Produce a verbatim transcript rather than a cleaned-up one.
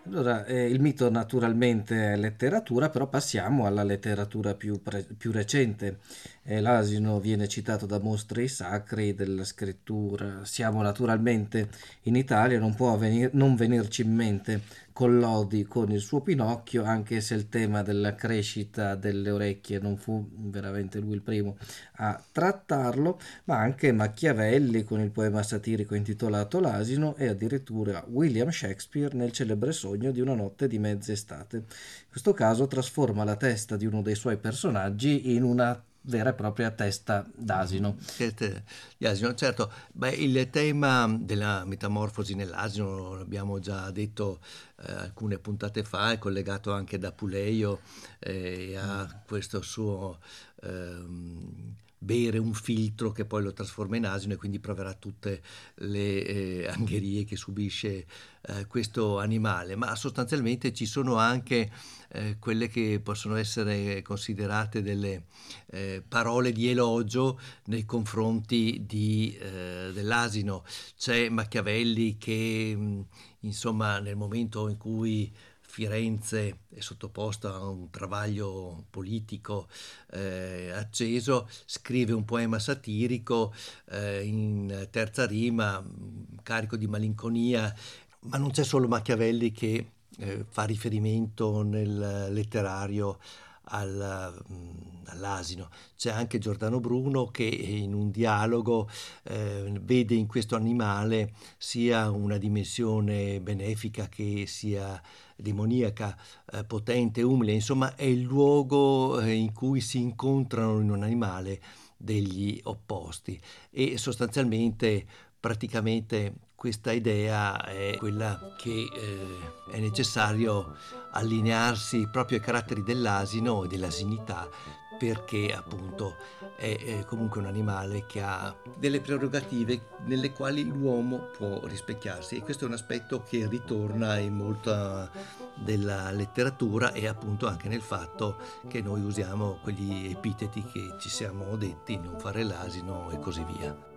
Allora, eh, il mito naturalmente è letteratura, però passiamo alla letteratura più, pre- più recente. Eh, l'asino viene citato da mostri sacri della scrittura. Siamo naturalmente in Italia, non può venir- non venirci in mente Collodi con il suo Pinocchio, anche se il tema della crescita delle orecchie non fu veramente lui il primo a trattarlo, ma anche Machiavelli con il poema satirico intitolato L'asino e addirittura William Shakespeare nel celebre Sogno di una notte di mezz'estate. In questo caso trasforma la testa di uno dei suoi personaggi in una vera e propria testa d'asino. Mhm. Che te- Gli asino, certo, beh, il tema della metamorfosi nell'asino, l'abbiamo già detto eh, alcune puntate fa, è collegato anche da Puleio eh, a questo suo ehm, bere un filtro che poi lo trasforma in asino e quindi proverà tutte le eh, angherie che subisce eh, questo animale, ma sostanzialmente ci sono anche eh, quelle che possono essere considerate delle eh, parole di elogio nei confronti di, eh, dell'asino. C'è Machiavelli che, mh, insomma, nel momento in cui Firenze è sottoposta a un travaglio politico eh, acceso, scrive un poema satirico eh, in terza rima, mh, carico di malinconia, ma non c'è solo Machiavelli che eh, fa riferimento nel letterario al, mh, all'asino. C'è anche Giordano Bruno che in un dialogo eh, vede in questo animale sia una dimensione benefica che sia demoniaca, eh, potente, umile, insomma è il luogo eh, in cui si incontrano in un animale degli opposti e sostanzialmente praticamente questa idea è quella che eh, è necessario allinearsi proprio ai caratteri dell'asino e dell'asinità perché appunto è, è comunque un animale che ha delle prerogative nelle quali l'uomo può rispecchiarsi e questo è un aspetto che ritorna in molta della letteratura e appunto anche nel fatto che noi usiamo quegli epiteti che ci siamo detti, non fare l'asino e così via.